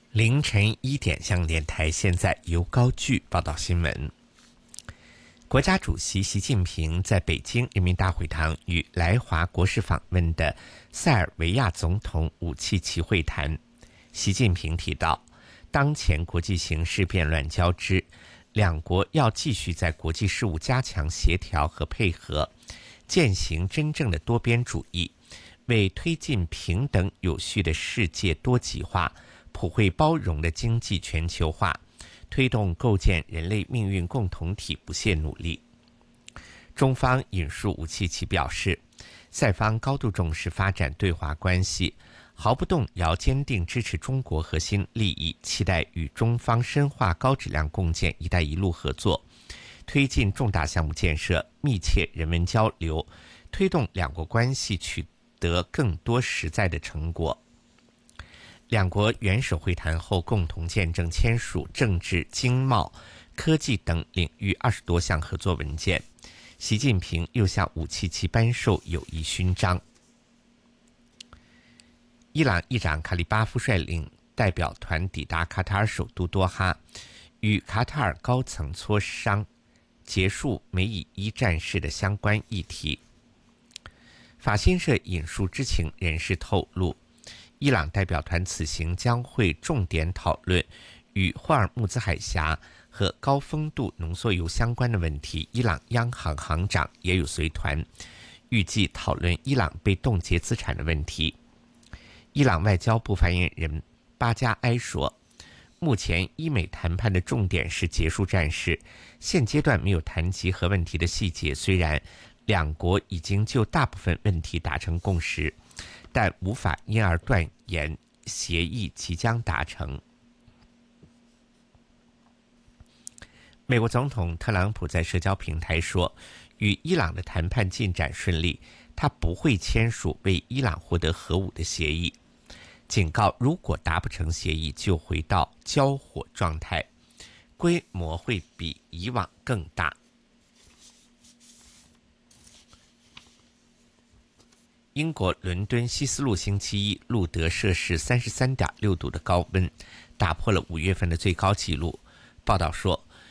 凌晨1点，香港电台现在由高炬报道新闻。国家主席习近平在北京人民大会堂与来华国事访问的塞尔维亚总统武契奇会谈。习近平提到，当前国际形势变乱交织，两国要继续在国际事务加强协调和配合，践行真正的多边主义，为推进平等有序的世界多极化、普惠包容的经济全球化，推动构建人类命运共同体不懈努力。中方引述武契奇表示，塞方高度重视发展对华关系，毫不动摇坚定支持中国核心利益，期待与中方深化高质量共建“一带一路”合作，推进重大项目建设，密切人文交流，推动两国关系取得更多实在的成果。两国元首会谈后共同见证签署政治、经贸、科技等领域20多项合作文件。习近平又向武契奇颁授友谊勋章。伊朗议长卡里巴夫率领代表团抵达卡塔尔首都多哈，与卡塔尔高层磋商结束美以1战事的相关议题。法新社引述知情人士透露，伊朗代表团此行将会重点讨论与霍尔木兹海峡和高丰度浓缩铀相关的问题。伊朗央行行长也有随团，预计讨论伊朗被冻结资产的问题。伊朗外交部发言人巴加埃说，目前伊美谈判的重点是结束战事，现阶段没有谈及核问题的细节。虽然两国已经就大部分问题达成共识，但无法因而断言协议即将达成。美国总统特朗普在社交平台说，与伊朗的谈判进展顺利，他不会签署为伊朗获得核武的协议，警告如果达不成协议，就回到交火状态，规模会比以往更大。英国伦敦希斯路星期一录得摄氏33.6度的高温，打破了5月份的最高纪录。报道说，